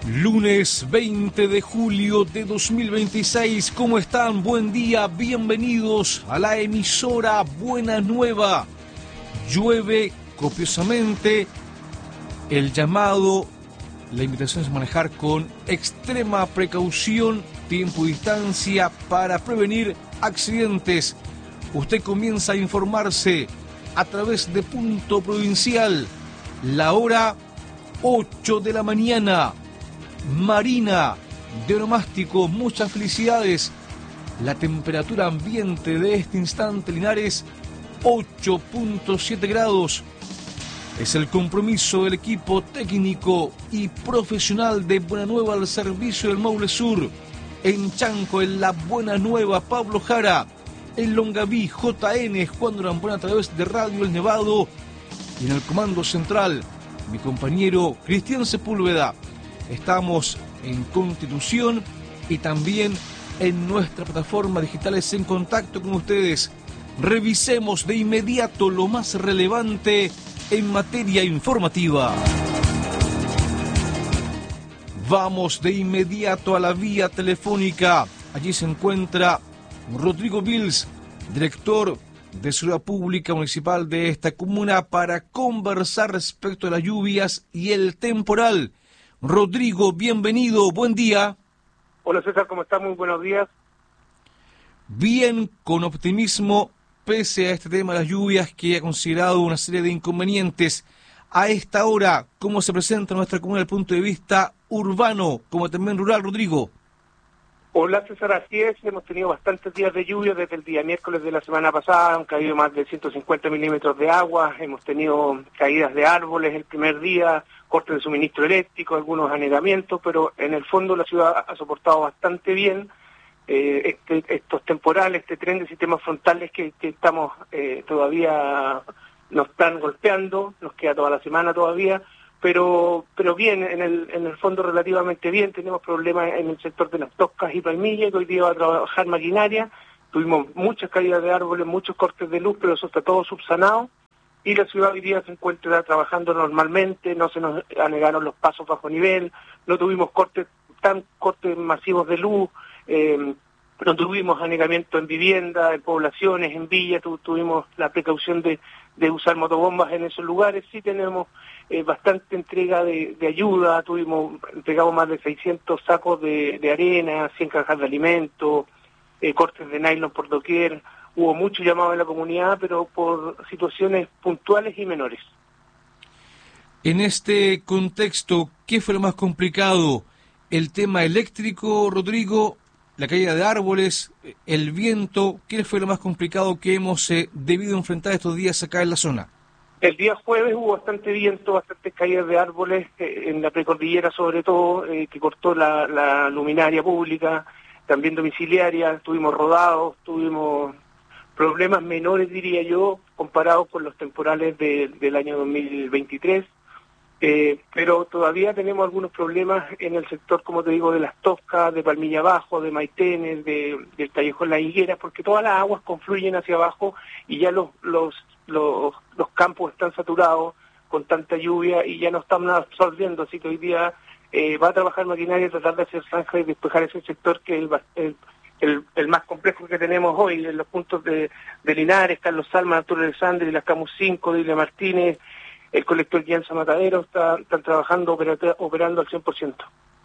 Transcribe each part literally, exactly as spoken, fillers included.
Lunes veinte de julio de dos mil veintiséis, ¿cómo están? Buen día, bienvenidos a la emisora Buena Nueva. Llueve copiosamente, el llamado, la invitación es manejar con extrema precaución, tiempo y distancia para prevenir accidentes. Usted comienza a informarse a través de Punto Provincial, la hora ocho de la mañana. Marina de Onomástico, muchas felicidades. La temperatura ambiente de este instante, Linares, ocho punto siete grados. Es el compromiso del equipo técnico y profesional de Buena Nueva al servicio del Maule Sur. En Chanco, en la Buena Nueva, Pablo Jara. En Longaví, J N, Juan Durán a través de Radio El Nevado. Y en el comando central, mi compañero Cristian Sepúlveda. Estamos en Constitución y también en nuestras plataformas digitales en contacto con ustedes. Revisemos de inmediato lo más relevante en materia informativa. Vamos de inmediato a la vía telefónica. Allí se encuentra Rodrigo Vils, director de Seguridad Pública Municipal de esta comuna, para conversar respecto a las lluvias y el temporal. Rodrigo, bienvenido, buen día. Hola César, ¿cómo estás? Muy buenos días. Bien, con optimismo, pese a este tema de las lluvias que ha considerado una serie de inconvenientes. A esta hora, ¿cómo se presenta nuestra comuna desde el punto de vista urbano, como también rural, Rodrigo? Hola César, así es, hemos tenido bastantes días de lluvia desde el día miércoles de la semana pasada, han caído más de ciento cincuenta milímetros de agua, hemos tenido caídas de árboles el primer día, cortes de suministro eléctrico, algunos anegamientos, pero en el fondo la ciudad ha soportado bastante bien eh, este, estos temporales, este tren de sistemas frontales que, que estamos eh, todavía, nos están golpeando, nos queda toda la semana todavía, pero pero bien, en el en el fondo relativamente bien. Tenemos problemas en el sector de las toscas y palmillas, que hoy día va a trabajar maquinaria, tuvimos muchas caídas de árboles, muchos cortes de luz, pero eso está todo subsanado, y la ciudad hoy día se encuentra trabajando normalmente, no se nos anegaron los pasos bajo nivel, no tuvimos cortes tan cortes masivos de luz, eh, no tuvimos anegamiento en vivienda, en poblaciones, en villas, tu, tuvimos la precaución de, de usar motobombas en esos lugares. Sí tenemos eh, bastante entrega de, de ayuda, tuvimos entregamos más de seiscientos sacos de, de arena, cien cajas de alimentos, eh, cortes de nylon por doquier. Hubo mucho llamado en la comunidad, pero por situaciones puntuales y menores. En este contexto, ¿qué fue lo más complicado? ¿El tema eléctrico, Rodrigo? ¿La caída de árboles? ¿El viento? ¿Qué fue lo más complicado que hemos eh, debido enfrentar estos días acá en la zona? El día jueves hubo bastante viento, bastantes caídas de árboles, eh, en la precordillera sobre todo, eh, que cortó la, la luminaria pública, también domiciliaria, tuvimos rodados, tuvimos problemas menores, diría yo, comparados con los temporales de, del año dos mil veintitrés. Eh, pero todavía tenemos algunos problemas en el sector, como te digo, de las toscas, de Palmilla Abajo, de Maitenes, de, del Callejón Las Higueras, porque todas las aguas confluyen hacia abajo y ya los, los, los, los campos están saturados con tanta lluvia y ya no están absorbiendo, así que hoy día eh, va a trabajar maquinaria, tratar de hacer zanja y despejar ese sector que es el, el, el, el más complejo que tenemos hoy, en los puntos de, de Linares, Carlos Salma, Arturo Alexandre, Las Camus cinco, Dile Martínez. El colector Guianza Matadero está, están trabajando, operata, operando al cien por ciento.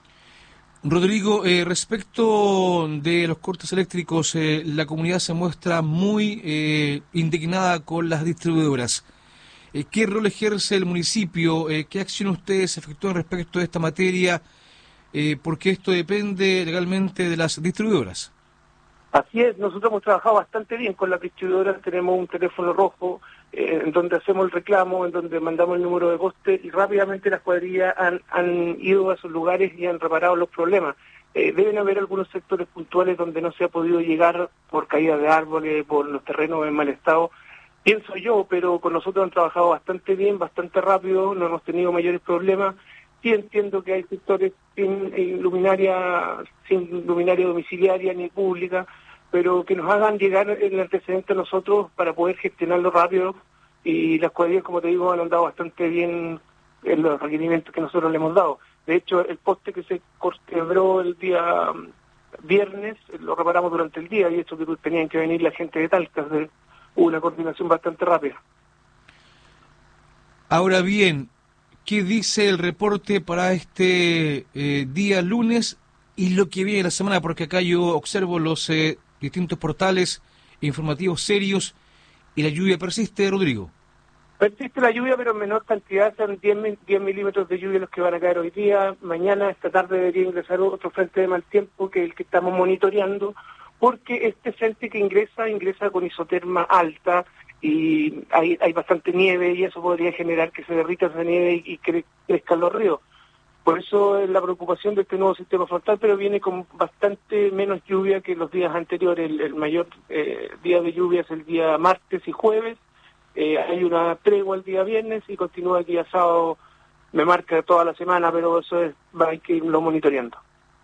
Rodrigo, eh, respecto de los cortes eléctricos, eh, la comunidad se muestra muy eh, indignada con las distribuidoras. Eh, ¿Qué rol ejerce el municipio? Eh, ¿Qué acción ustedes efectúan respecto de esta materia? Eh, porque esto depende legalmente de las distribuidoras. Así es, nosotros hemos trabajado bastante bien con las distribuidoras, tenemos un teléfono rojo eh, en donde hacemos el reclamo, en donde mandamos el número de poste y rápidamente las cuadrillas han, han ido a esos lugares y han reparado los problemas. Eh, deben haber algunos sectores puntuales donde no se ha podido llegar por caída de árboles, por los terrenos en mal estado, pienso yo, pero con nosotros han trabajado bastante bien, bastante rápido, no hemos tenido mayores problemas. Sí entiendo que hay sectores sin luminaria, sin luminaria domiciliaria ni pública, pero que nos hagan llegar el antecedente a nosotros para poder gestionarlo rápido, y las cuadrillas, como te digo, han andado bastante bien en los requerimientos que nosotros le hemos dado. De hecho, el poste que se quebró el día viernes lo reparamos durante el día, y eso que tenían que venir la gente de Talca. De, hubo una coordinación bastante rápida. Ahora bien, ¿qué dice el reporte para este eh, día lunes y lo que viene la semana? Porque acá yo observo los eh, distintos portales informativos serios y la lluvia persiste, Rodrigo. Persiste la lluvia, pero en menor cantidad. Son diez milímetros de lluvia los que van a caer hoy día. Mañana, esta tarde, debería ingresar otro frente de mal tiempo, que es el que estamos monitoreando, porque este frente que ingresa, ingresa con isoterma alta, y hay, hay bastante nieve, y eso podría generar que se derrita esa nieve y, y cre crezcan los ríos. Por eso es la preocupación de este nuevo sistema frontal, pero viene con bastante menos lluvia que los días anteriores. El, el mayor eh, día de lluvia es el día martes y jueves. Eh, hay una tregua el día viernes y continúa el día sábado. Me marca toda la semana, pero eso es, hay que irlo monitoreando.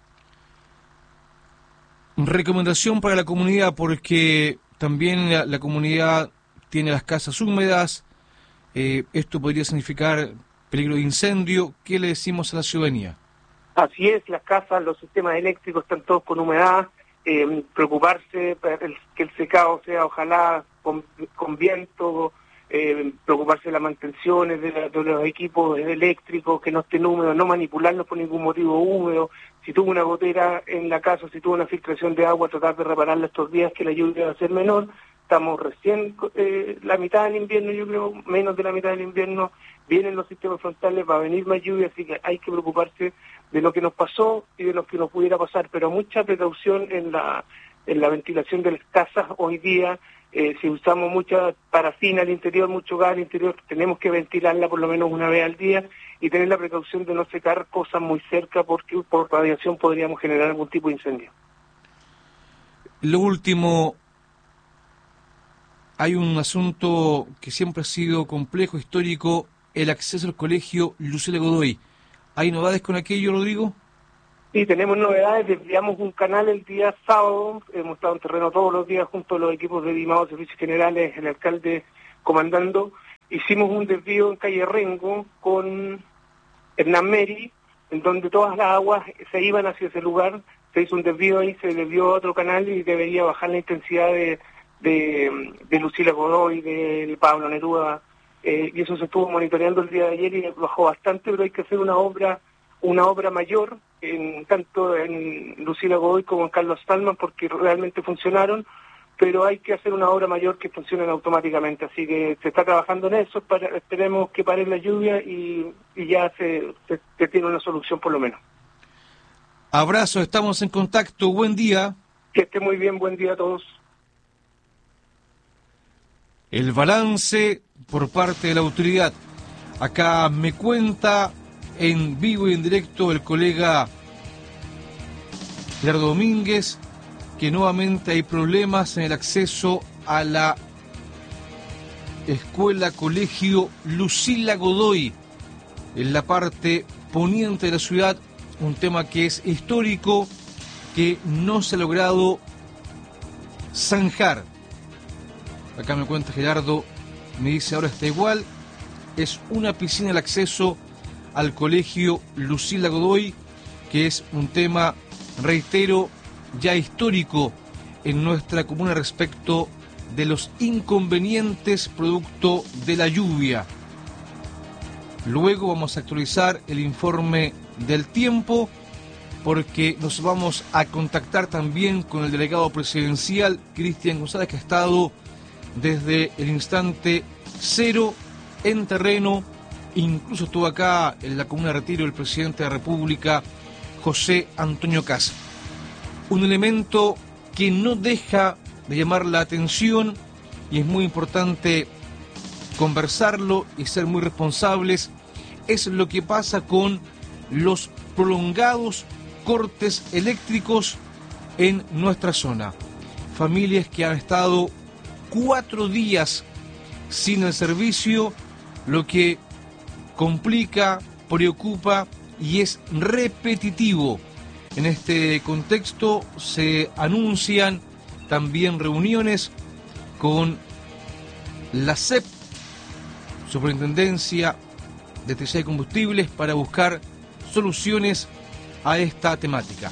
Recomendación para la comunidad, porque también la, la comunidad tiene las casas húmedas, eh, esto podría significar peligro de incendio. ¿Qué le decimos a la ciudadanía? Así es, las casas, los sistemas eléctricos están todos con humedad. Eh, preocuparse para el, que el secado sea ojalá con, con viento, eh, preocuparse de las mantenciones de, la, de los equipos eléctricos, que no estén húmedos, no manipularlos por ningún motivo húmedo. Si tuvo una gotera en la casa, si tuvo una filtración de agua, tratar de repararla estos días, que la lluvia va a ser menor. Estamos recién eh, la mitad del invierno, yo creo, menos de la mitad del invierno, vienen los sistemas frontales, va a venir más lluvia, así que hay que preocuparse de lo que nos pasó y de lo que nos pudiera pasar, pero mucha precaución en la en la ventilación de las casas hoy día. Eh, si usamos mucha parafina al interior, mucho gas al interior, tenemos que ventilarla por lo menos una vez al día y tener la precaución de no secar cosas muy cerca, porque por radiación podríamos generar algún tipo de incendio. Lo último, hay un asunto que siempre ha sido complejo, histórico, el acceso al colegio Lucila Godoy. ¿Hay novedades con aquello, Rodrigo? Sí, tenemos novedades. Desviamos un canal el día sábado. Hemos estado en terreno todos los días junto a los equipos de Dimado, Servicios Generales, el alcalde comandando. Hicimos un desvío en calle Rengo con Hernán Meri, en donde todas las aguas se iban hacia ese lugar. Se hizo un desvío ahí, se desvió a otro canal y debería bajar la intensidad de, de, de Lucila Godoy, de Pablo Neruda. Eh, y eso se estuvo monitoreando el día de ayer y bajó bastante, pero hay que hacer una obra una obra mayor, en tanto en Lucila Godoy como en Carlos Salman, porque realmente funcionaron, pero hay que hacer una obra mayor que funcionen automáticamente, así que se está trabajando en eso. Para, esperemos que pare la lluvia y, y ya se, se, se tiene una solución por lo menos. Abrazo, estamos en contacto, buen día. Que esté muy bien, buen día a todos. El balance por parte de la autoridad. Acá me cuenta en vivo y en directo el colega Gerardo Domínguez que nuevamente hay problemas en el acceso a la escuela colegio Lucila Godoy en la parte poniente de la ciudad, un tema que es histórico, que no se ha logrado zanjar. Acá me cuenta Gerardo, me dice ahora está igual, es una piscina el acceso al colegio Lucila Godoy, que es un tema, reitero, ya histórico en nuestra comuna respecto de los inconvenientes producto de la lluvia. Luego vamos a actualizar el informe del tiempo, porque nos vamos a contactar también con el delegado presidencial, Cristian González, que ha estado desde el instante cero en terreno. Incluso estuvo acá en la comuna de Retiro el presidente de la República, José Antonio Kast. Un elemento que no deja de llamar la atención y es muy importante conversarlo y ser muy responsables, es lo que pasa con los prolongados cortes eléctricos en nuestra zona. Familias que han estado cuatro días sin el servicio, lo que complica, preocupa y es repetitivo. En este contexto se anuncian también reuniones con la S E P, Superintendencia de Electricidad y Combustibles, para buscar soluciones a esta temática.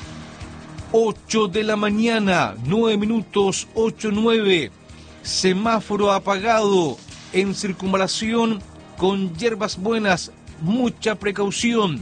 ocho de la mañana, nueve minutos, ocho nueve. Semáforo apagado en circunvalación con hierbas buenas, mucha precaución.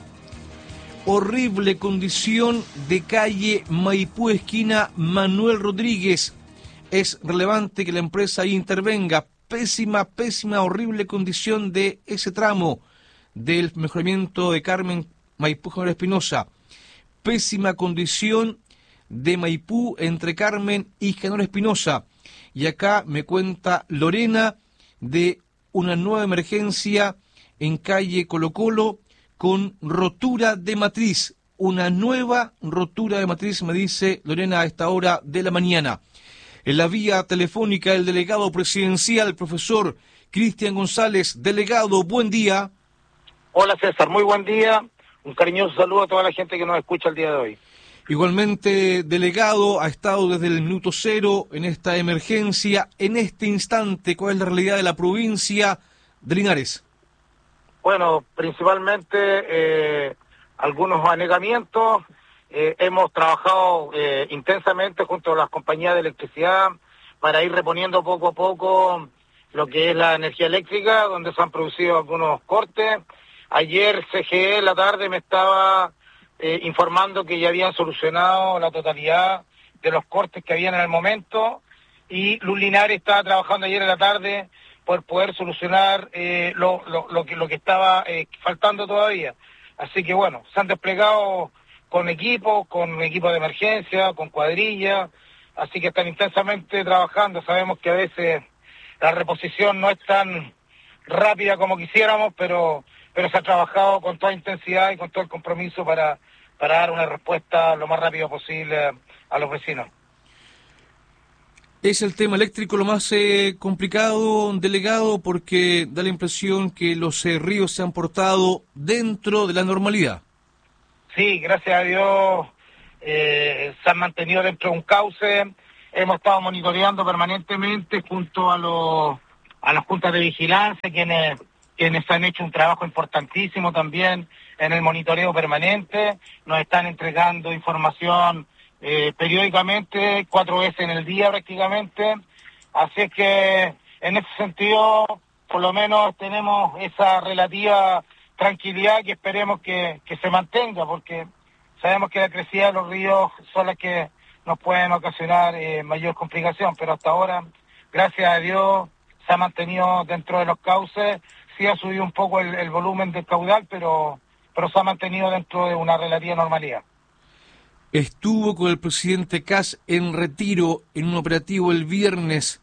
Horrible condición de calle Maipú, esquina Manuel Rodríguez. Es relevante que la empresa ahí intervenga. Pésima, pésima, horrible condición de ese tramo del mejoramiento de Carmen Maipú General Espinosa. Pésima condición de Maipú entre Carmen y General Espinosa. Y acá me cuenta Lorena de una nueva emergencia en calle Colo Colo con rotura de matriz. Una nueva rotura de matriz, me dice Lorena a esta hora de la mañana. En la vía telefónica, el delegado presidencial, profesor Cristian González. Delegado, buen día. Hola César, muy buen día. Un cariñoso saludo a toda la gente que nos escucha el día de hoy. Igualmente, delegado, ha estado desde el minuto cero en esta emergencia. En este instante, ¿cuál es la realidad de la provincia de Linares? Bueno, principalmente eh, algunos anegamientos. Eh, hemos trabajado eh, intensamente junto a las compañías de electricidad para ir reponiendo poco a poco lo que es la energía eléctrica, donde se han producido algunos cortes. Ayer C G E en la tarde me estaba eh, informando que ya habían solucionado la totalidad de los cortes que habían en el momento, y Luz Linares estaba trabajando ayer en la tarde por poder solucionar eh, lo, lo, lo, que, lo que estaba eh, faltando todavía. Así que bueno, se han desplegado con equipos, con equipos de emergencia, con cuadrillas, así que están intensamente trabajando. Sabemos que a veces la reposición no es tan rápida como quisiéramos, pero pero se ha trabajado con toda intensidad y con todo el compromiso para, para dar una respuesta lo más rápido posible a los vecinos. ¿Es el tema eléctrico lo más eh, complicado, delegado, porque da la impresión que los eh, ríos se han portado dentro de la normalidad? Sí, gracias a Dios eh, se han mantenido dentro de un cauce. Hemos estado monitoreando permanentemente junto a los a las juntas de vigilancia, quienes quienes han hecho un trabajo importantísimo también en el monitoreo permanente. Nos están entregando información eh, periódicamente, cuatro veces en el día prácticamente. Así es que en ese sentido, por lo menos tenemos esa relativa tranquilidad que esperemos que, que se mantenga, porque sabemos que la crecida de los ríos son las que nos pueden ocasionar eh, mayor complicación, pero hasta ahora, gracias a Dios, se ha mantenido dentro de los cauces. Sí ha subido un poco el, el volumen del caudal, pero, pero se ha mantenido dentro de una relativa normalidad. Estuvo con el presidente Kast en Retiro en un operativo el viernes.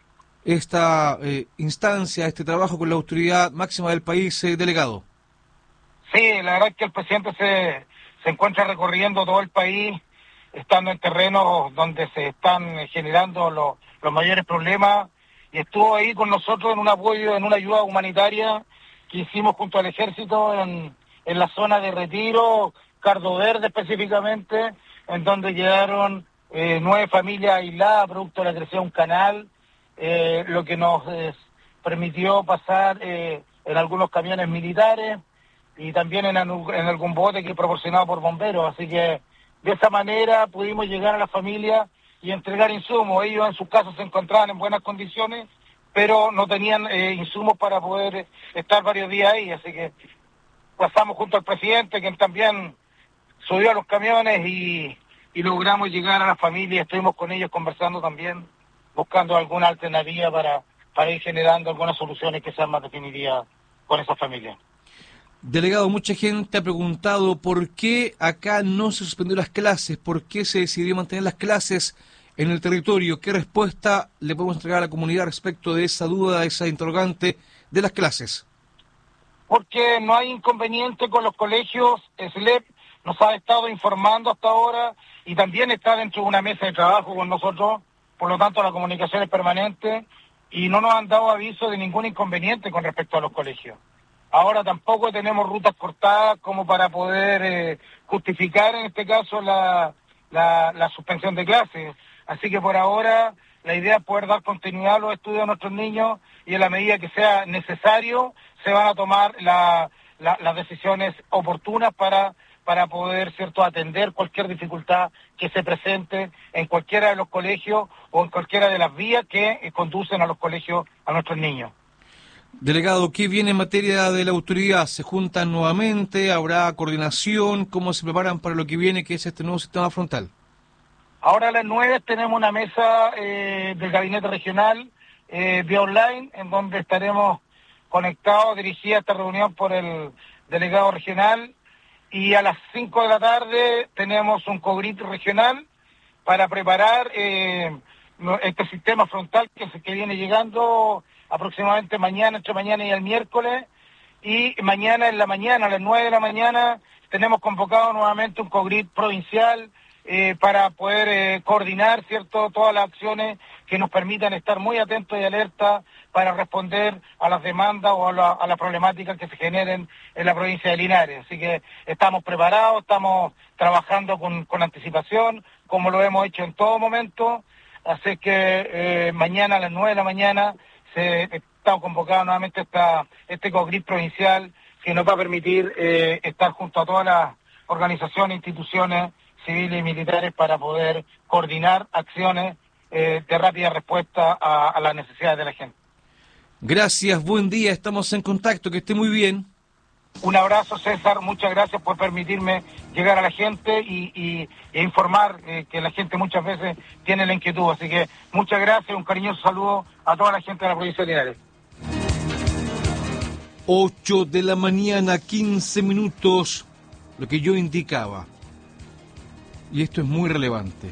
Esta eh, instancia, este trabajo con la autoridad máxima del país, eh, delegado. Sí, la verdad es que el presidente se, se encuentra recorriendo todo el país, estando en terrenos donde se están generando los, los mayores problemas, y estuvo ahí con nosotros en un apoyo, en una ayuda humanitaria que hicimos junto al ejército en, en la zona de Retiro, Cardo Verde específicamente, en donde llegaron eh, nueve familias aisladas producto de la creación de un canal, eh, lo que nos eh, permitió pasar eh, en algunos camiones militares y también en, en algún bote que es proporcionado por bomberos. Así que de esa manera pudimos llegar a la familia y entregar insumos. Ellos en sus casas se encontraban en buenas condiciones, pero no tenían eh, insumos para poder estar varios días ahí. Así que pasamos junto al presidente, quien también subió a los camiones, y, y logramos llegar a la familia. Estuvimos con ellos conversando también, buscando alguna alternativa para, para ir generando algunas soluciones que sean más definitivas con esa familia. Delegado, mucha gente ha preguntado por qué acá no se suspendieron las clases, por qué se decidió mantener las clases en el territorio. ¿Qué respuesta le podemos entregar a la comunidad respecto de esa duda, de esa interrogante de las clases? Porque no hay inconveniente con los colegios. S L E P nos ha estado informando hasta ahora y también está dentro de una mesa de trabajo con nosotros, por lo tanto la comunicación es permanente y no nos han dado aviso de ningún inconveniente con respecto a los colegios. Ahora tampoco tenemos rutas cortadas como para poder eh, justificar en este caso la, la, la suspensión de clases. Así que por ahora la idea es poder dar continuidad a los estudios de nuestros niños y en la medida que sea necesario se van a tomar la, la, las decisiones oportunas para, para poder, ¿cierto?, atender cualquier dificultad que se presente en cualquiera de los colegios o en cualquiera de las vías que eh, conducen a los colegios a nuestros niños. Delegado, ¿qué viene en materia de la autoridad? ¿Se juntan nuevamente? ¿Habrá coordinación? ¿Cómo se preparan para lo que viene, que es este nuevo sistema frontal? Ahora a las nueve tenemos una mesa eh, del gabinete regional eh, vía online, en donde estaremos conectados, dirigida esta reunión por el delegado regional, y a las cinco de la tarde tenemos un COGRIT regional para preparar eh, este sistema frontal que, que viene llegando aproximadamente mañana, entre mañana y el miércoles, y mañana en la mañana, a las nueve de la mañana, tenemos convocado nuevamente un COGRIT provincial eh, para poder eh, coordinar, ¿cierto?, todas las acciones que nos permitan estar muy atentos y alerta para responder a las demandas o a, la, a las problemáticas que se generen en la provincia de Linares. Así que estamos preparados, estamos trabajando con, con anticipación, como lo hemos hecho en todo momento. Así que eh, mañana a las nueve de la mañana se está convocado nuevamente esta, este COGRIT provincial que nos va a permitir eh, estar junto a todas las organizaciones, instituciones civiles y militares para poder coordinar acciones eh, de rápida respuesta a, a las necesidades de la gente. Gracias, buen día, estamos en contacto, que esté muy bien. Un abrazo, César, muchas gracias por permitirme llegar a la gente y, y, e informar eh, que la gente muchas veces tiene la inquietud. Así que muchas gracias, un cariñoso saludo a toda la gente de la provincia de Linares. ocho de la mañana, quince minutos, lo que yo indicaba. Y esto es muy relevante.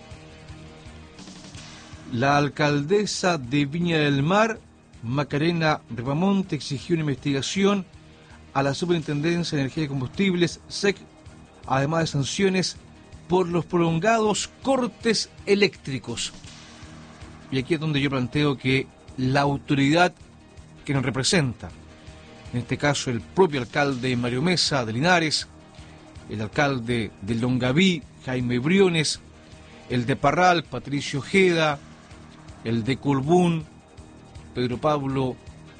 La alcaldesa de Viña del Mar, Macarena Ripamonte, exigió una investigación a la Superintendencia de Energía y Combustibles, S E C, además de sanciones por los prolongados cortes eléctricos. Y aquí es donde yo planteo que la autoridad que nos representa, en este caso el propio alcalde Mario Mesa de Linares, el alcalde de Longaví, Jaime Briones, el de Parral, Patricio Ojeda, el de Colbún, Pedro Pablo,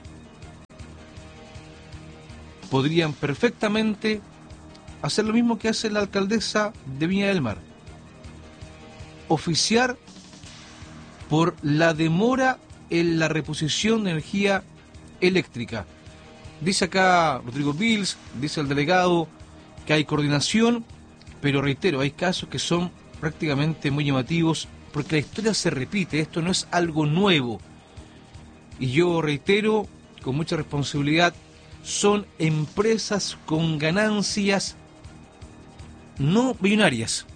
podrían perfectamente hacer lo mismo que hace la alcaldesa de Viña del Mar. Oficiar por la demora en la reposición de energía eléctrica. Dice acá Rodrigo Bills, dice el delegado que hay coordinación, pero reitero, hay casos que son prácticamente muy llamativos porque la historia se repite, esto no es algo nuevo. Y yo reitero, con mucha responsabilidad, son empresas con ganancias no billonarias,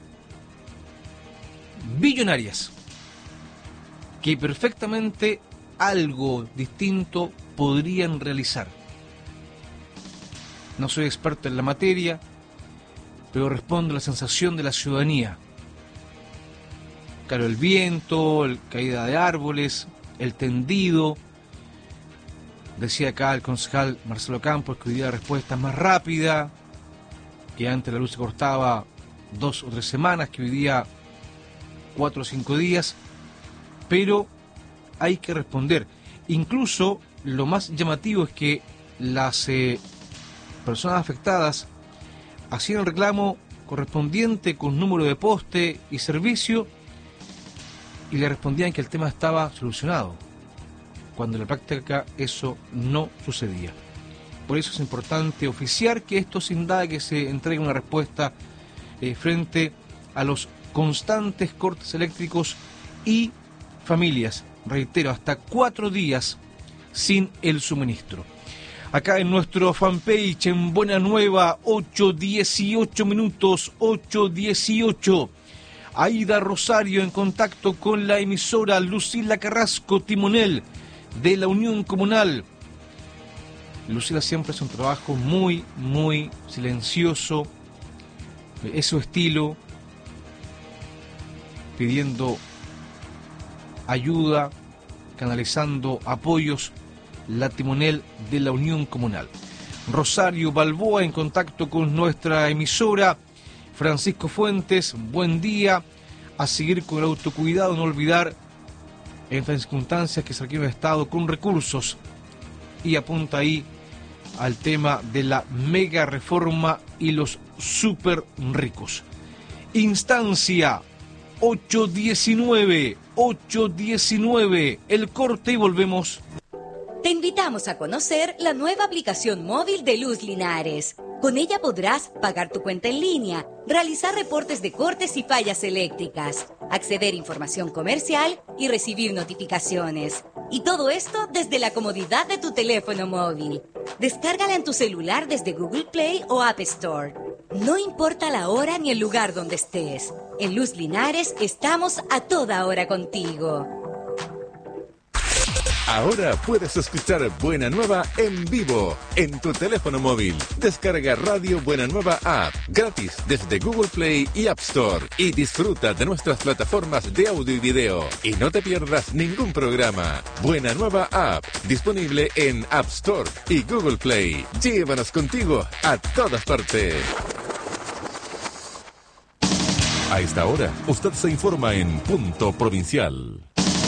billonarias, que perfectamente algo distinto podrían realizar. No soy experto en la materia, pero respondo a la sensación de la ciudadanía. Claro, el viento, la caída de árboles, el tendido. Decía acá el concejal Marcelo Campos que hoy día la respuesta es más rápida, que antes la luz se cortaba dos o tres semanas, que hoy día cuatro o cinco días, pero hay que responder. Incluso lo más llamativo es que las eh, personas afectadas hacían el reclamo correspondiente con número de poste y servicio y le respondían que el tema estaba solucionado, cuando en la práctica eso no sucedía. Por eso es importante oficiar que esto se indague, que se entregue una respuesta eh, frente a los constantes cortes eléctricos y familias, reitero, hasta cuatro días sin el suministro. Acá en nuestro fanpage en Buena Nueva, ocho dieciocho minutos, ocho dieciocho. Aida Rosario en contacto con la emisora Lucila Carrasco, timonel de la Unión Comunal. Lucila siempre hace un trabajo muy, muy silencioso, es su estilo, pidiendo ayuda, canalizando apoyos, la timonel de la Unión Comunal. Rosario Balboa en contacto con nuestra emisora. Francisco Fuentes, buen día. A seguir con el autocuidado, no olvidar en estas circunstancias que se requiere un Estado con recursos. Y apunta ahí al tema de la mega reforma y los super ricos. Instancia ocho diecinueve, ocho diecinueve, el corte y volvemos. Te invitamos a conocer la nueva aplicación móvil de Luz Linares. Con ella podrás pagar tu cuenta en línea, realizar reportes de cortes y fallas eléctricas, acceder a información comercial y recibir notificaciones. Y todo esto desde la comodidad de tu teléfono móvil. Descárgala en tu celular desde Google Play o App Store. No importa la hora ni el lugar donde estés. En Luz Linares estamos a toda hora contigo. Ahora puedes escuchar Buena Nueva en vivo en tu teléfono móvil. Descarga Radio Buena Nueva App gratis desde Google Play y App Store y disfruta de nuestras plataformas de audio y video. Y no te pierdas ningún programa. Buena Nueva App, disponible en App Store y Google Play. Llévanos contigo a todas partes. A esta hora, usted se informa en Punto Provincial.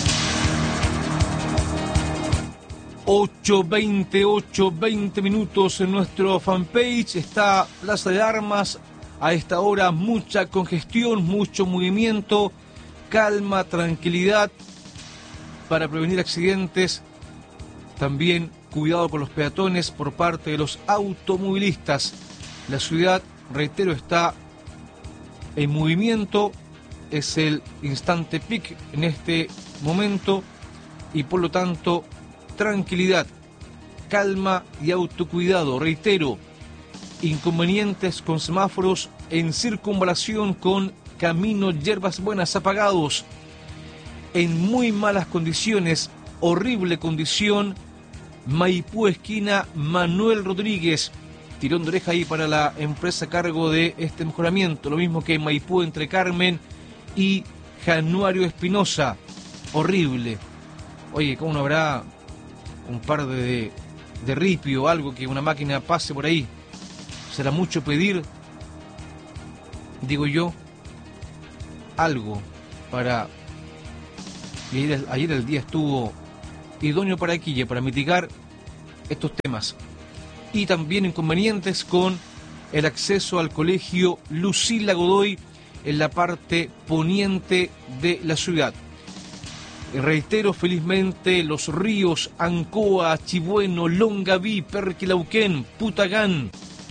ocho veinte, ocho veinte minutos en nuestro fanpage. Está Plaza de Armas. A esta hora mucha congestión, mucho movimiento, calma, tranquilidad para prevenir accidentes. También cuidado con los peatones por parte de los automovilistas. La ciudad, reitero, está en movimiento. Es el instante peak en este momento y por lo tanto tranquilidad, calma y autocuidado. Reitero, inconvenientes con semáforos en circunvalación con camino Yerbas Buenas apagados, en muy malas condiciones, horrible condición, Maipú esquina Manuel Rodríguez, tirón de oreja ahí para la empresa a cargo de este mejoramiento, lo mismo que Maipú entre Carmen y Januario Espinosa, horrible. Oye, ¿cómo no habrá un par de, de ripio o algo que una máquina pase por ahí? ¿Será mucho pedir? Digo yo, algo para... Y ayer, ayer el día estuvo idóneo para Quille, para mitigar estos temas. Y también inconvenientes con el acceso al colegio Lucila Godoy en la parte poniente de la ciudad. Reitero, felizmente, los ríos Ancoa, Chibueno, Longaví, Perquilauquén, Putagán,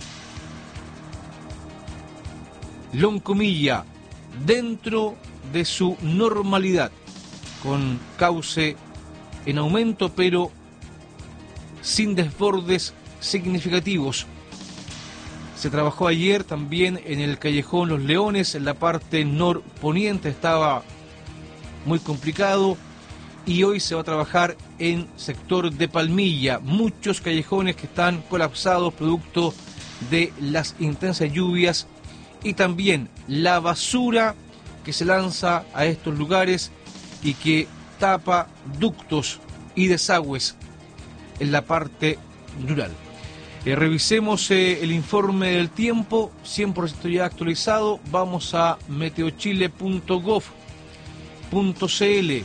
Loncomilla, dentro de su normalidad, con cauce en aumento, pero sin desbordes significativos. Se trabajó ayer también en el Callejón Los Leones, en la parte norponiente, estaba muy complicado. Y hoy se va a trabajar en sector de Palmilla, muchos callejones que están colapsados producto de las intensas lluvias y también la basura que se lanza a estos lugares y que tapa ductos y desagües en la parte rural. Eh, revisemos eh, el informe del tiempo, cien por ciento ya actualizado. Vamos a meteochile punto gov punto cl.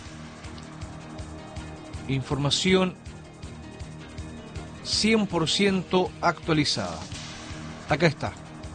Información cien por ciento actualizada. Acá está.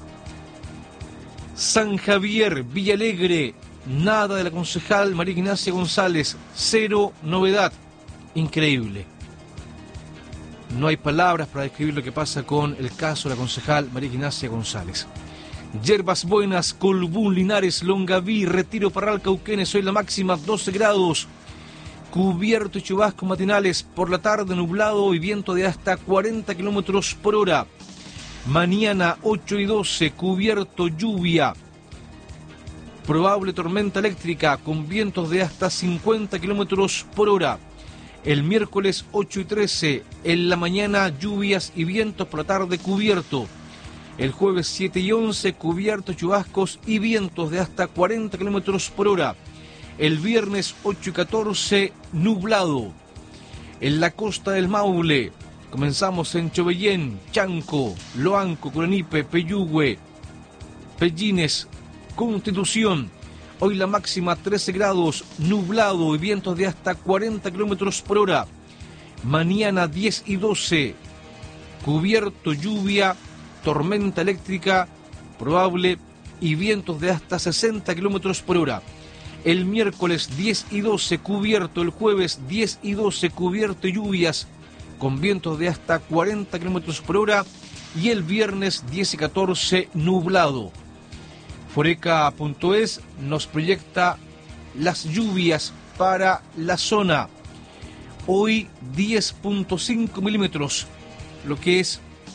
San Javier, Villalegre, nada de la concejal María Ignacia González, cero novedad. Increíble. No hay palabras para describir lo que pasa con el caso de la concejal María Ignacia González. Yerbas Buenas, Colbún, Linares, Longaví, Retiro, Parral, Cauquenes, hoy la máxima doce grados. Cubierto y chubascos matinales, por la tarde nublado y viento de hasta cuarenta kilómetros por hora. Mañana ocho y doce, cubierto, lluvia. Probable tormenta eléctrica con vientos de hasta cincuenta kilómetros por hora. El miércoles ocho y trece, en la mañana lluvias y vientos, por la tarde cubierto. El jueves siete y once, cubierto, chubascos y vientos de hasta cuarenta kilómetros por hora. El viernes ocho y catorce, nublado. En la costa del Maule, comenzamos en Chobellén, Chanco, Loanco, Curanipe, Peyúgue, Pellines, Constitución. Hoy la máxima trece grados, nublado y vientos de hasta cuarenta kilómetros por hora. Mañana diez y doce, cubierto, lluvia, tormenta eléctrica probable y vientos de hasta sesenta kilómetros por hora. El miércoles diez y doce cubierto, el jueves diez y doce cubierto y lluvias con vientos de hasta cuarenta kilómetros por hora y el viernes diez y catorce nublado. Foreca punto es nos proyecta las lluvias para la zona. Hoy diez punto cinco milímetros, lo que es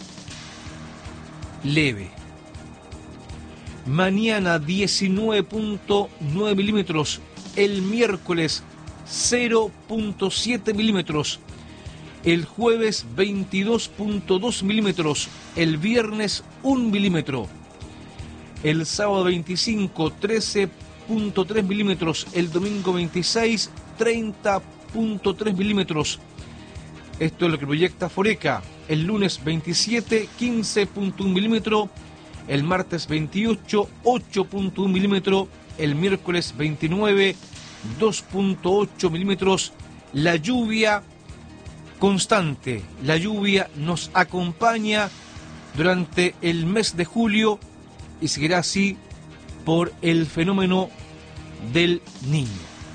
leve. Mañana diecinueve punto nueve milímetros, el miércoles cero punto siete milímetros, el jueves veintidós punto dos milímetros, el viernes un milímetro, el sábado veinticinco trece punto tres milímetros, el domingo veintiséis treinta punto tres milímetros. Esto es lo que proyecta Foreca. El lunes veintisiete quince punto uno milímetros, el martes veintiocho ocho punto uno milímetros, el miércoles veintinueve dos punto ocho milímetros. La lluvia constante, la lluvia nos acompaña durante el mes de julio y seguirá así por el fenómeno del Niño.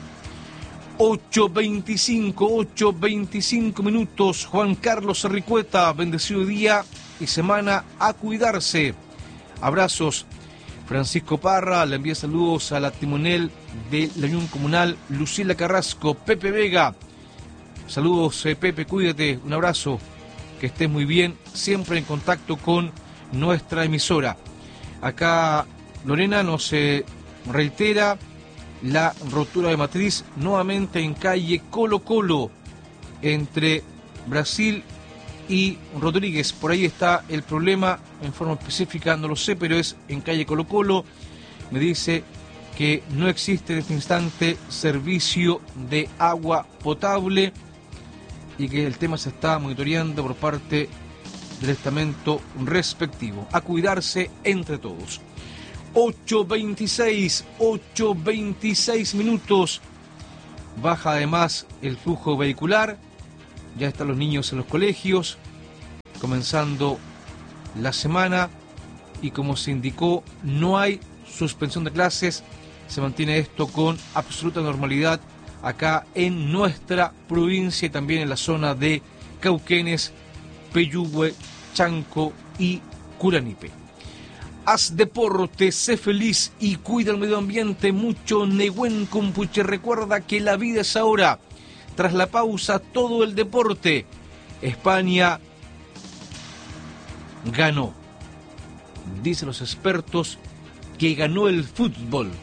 ocho veinticinco, ocho veinticinco minutos. Juan Carlos Ricueta, bendecido día y semana, a cuidarse. Abrazos. Francisco Parra le envía saludos a la timonel de la Unión Comunal, Lucila Carrasco. Pepe Vega, saludos eh, Pepe, cuídate, un abrazo, que estés muy bien, siempre en contacto con nuestra emisora. Acá Lorena nos eh, reitera la rotura de matriz nuevamente en calle Colo Colo, entre Brasil y Rodríguez. Por ahí está el problema, en forma específica no lo sé, pero es en calle Colo Colo. Me dice que no existe en este instante servicio de agua potable y que el tema se está monitoreando por parte del estamento respectivo. A cuidarse entre todos. ocho veintiséis, ocho veintiséis minutos. Baja además el flujo vehicular. Ya están los niños en los colegios, comenzando la semana, y como se indicó, no hay suspensión de clases. Se mantiene esto con absoluta normalidad acá en nuestra provincia y también en la zona de Cauquenes, Peyúgue, Chanco y Curanipe. Haz deporte, sé feliz y cuida el medio ambiente mucho. Nehuen Compuche, recuerda que la vida es ahora. Tras la pausa, todo el deporte. España ganó. Dicen los expertos que ganó el fútbol.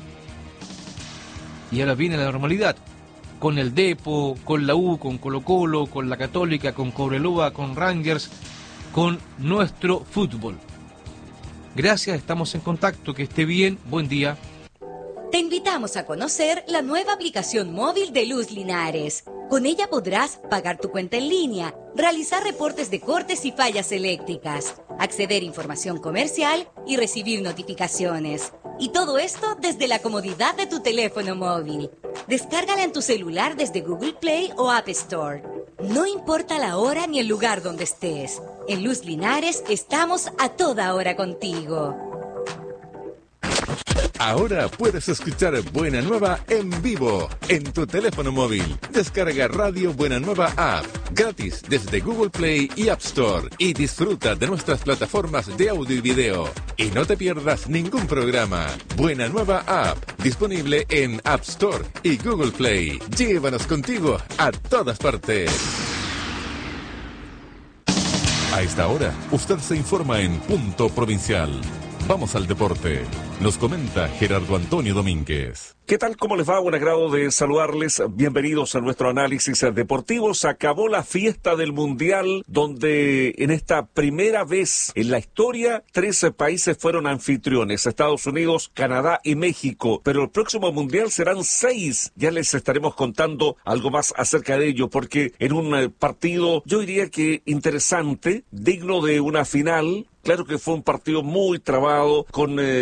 Y ahora viene la normalidad. Con el Depo, con la U, con Colo Colo, con la Católica, con Cobreloa, con Rangers, con nuestro fútbol. Gracias, estamos en contacto. Que esté bien. Buen día. Te invitamos a conocer la nueva aplicación móvil de Luz Linares. Con ella podrás pagar tu cuenta en línea, realizar reportes de cortes y fallas eléctricas, acceder a información comercial y recibir notificaciones. Y todo esto desde la comodidad de tu teléfono móvil. Descárgala en tu celular desde Google Play o App Store. No importa la hora ni el lugar donde estés. En Luz Linares estamos a toda hora contigo. Ahora puedes escuchar Buena Nueva en vivo en tu teléfono móvil. Descarga Radio Buena Nueva App gratis desde Google Play y App Store y disfruta de nuestras plataformas de audio y video. Y no te pierdas ningún programa. Buena Nueva App, disponible en App Store y Google Play. Llévanos contigo a todas partes. A esta hora, usted se informa en Punto Provincial. Vamos al deporte. Nos comenta Gerardo Antonio Domínguez. ¿Qué tal? ¿Cómo les va? Un agrado de saludarles. Bienvenidos a nuestro análisis deportivo. Se acabó la fiesta del Mundial, donde en esta primera vez en la historia, trece países fueron anfitriones: Estados Unidos, Canadá y México. Pero el próximo Mundial serán seis. Ya les estaremos contando algo más acerca de ello, porque en un partido, yo diría que interesante, digno de una final. Claro que fue un partido muy trabado, con eh, pocas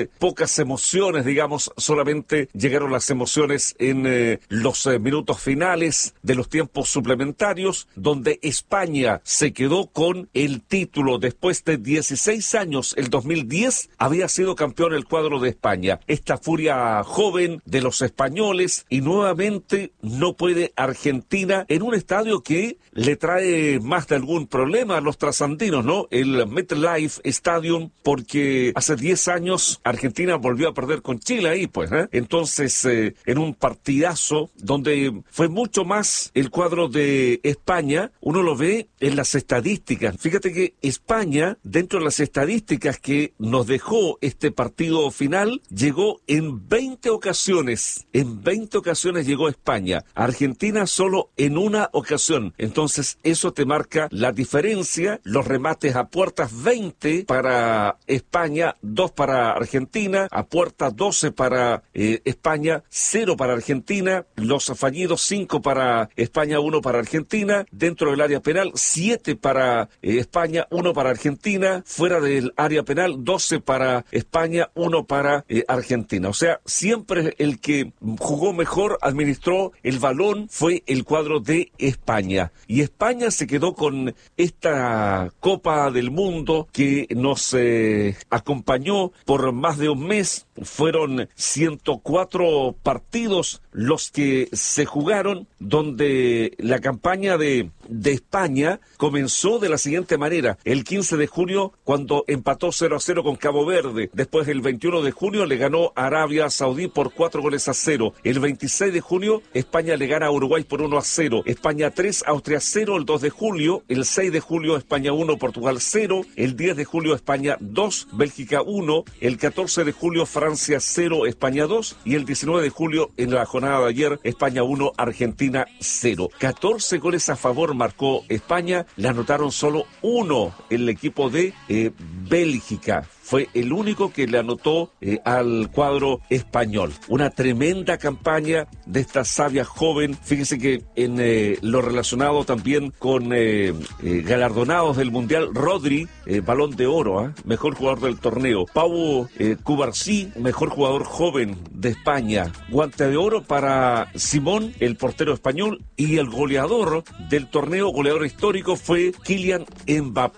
muchas emociones, digamos, solamente llegaron las emociones en eh, los eh, minutos finales de los tiempos suplementarios, donde España se quedó con el título después de dieciséis años. El dos mil diez había sido campeón el cuadro de España. Esta furia joven de los españoles, y nuevamente no puede Argentina en un estadio que le trae más de algún problema a los trasandinos, ¿no? El MetLife Stadium, porque hace diez años Argentina volvió a perder con Chile ahí, pues, ¿eh? Entonces, eh, en un partidazo donde fue mucho más el cuadro de España, uno lo ve en las estadísticas. Fíjate que España, dentro de las estadísticas que nos dejó este partido final, llegó en veinte ocasiones. En veinte ocasiones llegó España. Argentina solo en una ocasión. Entonces, eso te marca la diferencia. Los remates a puertas, veinte para España, dos para Argentina. A puertas, doce para eh, España, cero para Argentina. Los fallidos, cinco para España, uno para Argentina. Dentro del área penal, siete para eh, España, uno para Argentina. Fuera del área penal, doce para España, uno para eh, Argentina. O sea, siempre el que jugó mejor, administró el balón, fue el cuadro de España. Y España se quedó con esta Copa del Mundo que nos eh, acompañó por más de un mes. Fueron ciento cuatro partidos los que se jugaron, donde la campaña de, de España comenzó de la siguiente manera. El quince de junio, cuando empató cero a cero con Cabo Verde. Después, el veintiuno de junio, le ganó a Arabia Saudí por cuatro goles a cero. El veintiséis de junio, España le gana a Uruguay por uno a cero. España tres, Austria cero. El dos de julio, el seis de julio, España uno, Portugal cero. El diez de julio, España dos, Bélgica uno. El catorce de julio, Francia cero, España dos. Y el diecinueve de julio, en la jornada de ayer, España uno, Argentina cero. catorce goles a favor marcó España, le anotaron solo uno el equipo de eh, Bélgica. Fue el único que le anotó eh, al cuadro español. Una tremenda campaña de esta sabia joven. Fíjense que en eh, lo relacionado también con eh, eh, galardonados del Mundial, Rodri, eh, Balón de Oro, ¿eh? mejor jugador del torneo. Pau eh, Cubarsí, mejor jugador joven de España. Guante de oro para Simón, el portero español, y el goleador del torneo, goleador histórico, fue Kylian Mbappé.